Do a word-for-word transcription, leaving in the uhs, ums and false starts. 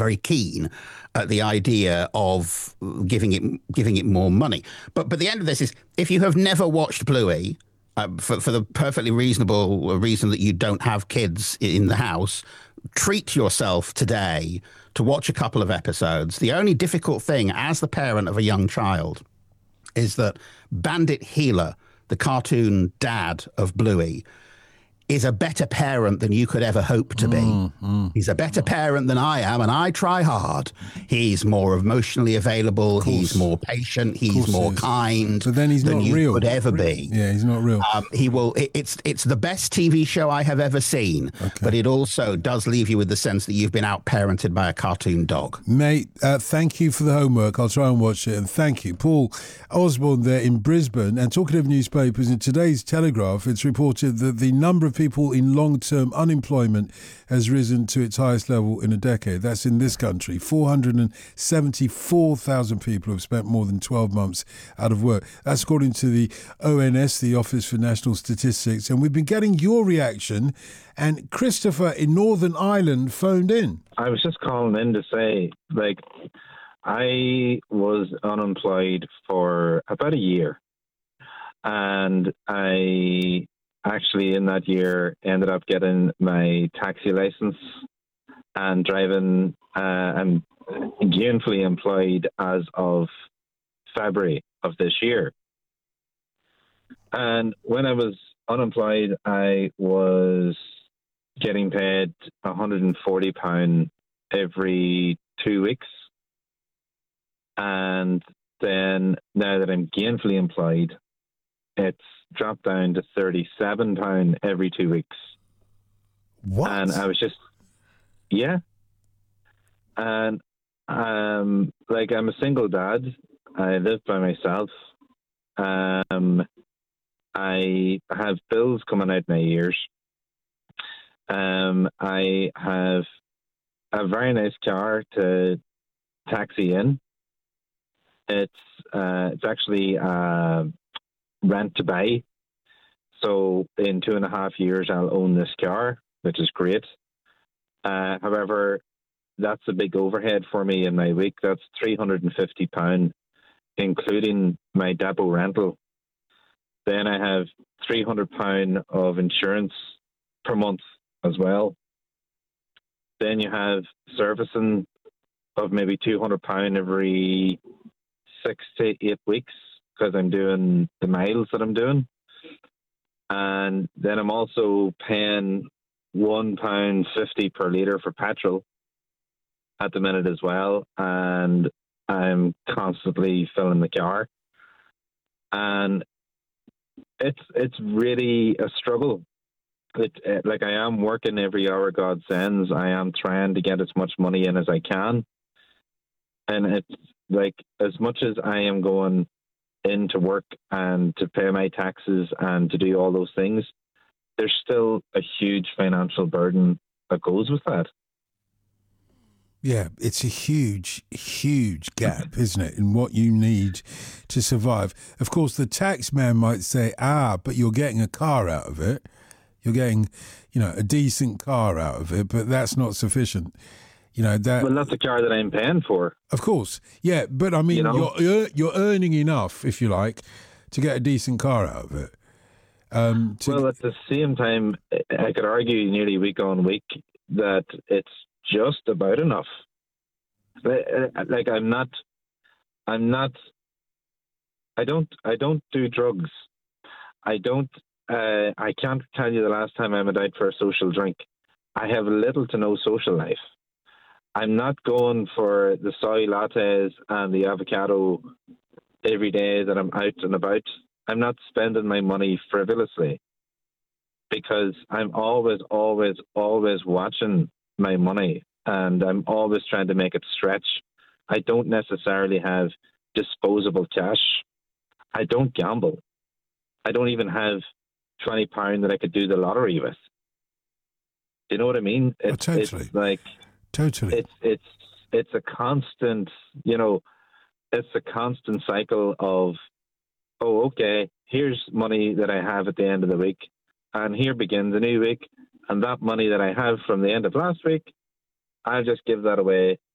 very keen at the idea of giving it giving it more money. But but the end of this is, if you have never watched Bluey, uh, for for the perfectly reasonable reason that you don't have kids in the house, treat yourself today to watch a couple of episodes. The only difficult thing as the parent of a young child is that Bandit Healer, the cartoon dad of Bluey, is a better parent than you could ever hope to be. Mm, mm. He's a better parent than I am, and I try hard. He's more emotionally available. He's more patient. He's more he kind but then he's than not you real. could ever be. Yeah, he's not real. Um, he will. It, it's it's the best T V show I have ever seen, Okay. but it also does leave you with the sense that you've been out parented by a cartoon dog. Mate, uh, thank you for the homework. I'll try and watch it. And thank you. Paul Osborne there in Brisbane. And talking of newspapers, in today's Telegraph, it's reported that the number of people in long-term unemployment has risen to its highest level in a decade. That's in this country. four hundred seventy-four thousand people have spent more than twelve months out of work. That's according to the O N S, the Office for National Statistics. And we've been getting your reaction. And Christopher in Northern Ireland phoned in. I was just calling in to say, like, I was unemployed for about a year. And I actually, in that year, ended up getting my taxi license and driving. Uh, I'm gainfully employed as of February of this year. And when I was unemployed, I was getting paid one hundred forty pounds every two weeks. And then now that I'm gainfully employed, it's dropped down to thirty-seven pounds every two weeks. What? And I was just, yeah. And um, like, I'm a single dad. I live by myself. Um, I have bills coming out my ears. Um, I have a very nice car to taxi in. It's uh, it's actually uh, rent to buy. So in two and a half years, I'll own this car, which is great. Uh, however, that's a big overhead for me in my week. That's three hundred fifty pounds, including my depot rental. Then I have three hundred pounds of insurance per month as well. Then you have servicing of maybe two hundred pounds every six to eight weeks because I'm doing the miles that I'm doing. And then I'm also paying one pound fifty per litre for petrol at the minute as well. And I'm constantly filling the car. And it's it's really a struggle. It, it, like, I am working every hour God sends. I am trying to get as much money in as I can. And it's like, as much as I am going into work and to pay my taxes and to do all those things, there's still a huge financial burden that goes with that. Yeah, it's a huge, huge gap, isn't it, in what you need to survive. Of course, the tax man might say, ah, but you're getting a car out of it. You're getting, you know, a decent car out of it, but that's not sufficient. You know, that. Well, that's the car that I'm paying for. Of course. Yeah, but I mean, you know? you're you're earning enough, if you like, to get a decent car out of it. Um, to... Well, at the same time, I could argue nearly week on week that it's just about enough. Like, I'm not, I'm not, I don't, I don't do drugs. I don't, uh, I can't tell you the last time I went out for a social drink. I have little to no social life. I'm not going for the soy lattes and the avocado every day that I'm out and about. I'm not spending my money frivolously because I'm always, always, always watching my money and I'm always trying to make it stretch. I don't necessarily have disposable cash. I don't gamble. I don't even have twenty pounds that I could do the lottery with. Do you know what I mean? It's, oh, totally. It's like, totally. It's, it's, it's a constant, you know, it's a constant cycle of, oh, okay, here's money that I have at the end of the week, and here begins a new week, and that money that I have from the end of last week, I'll just give that away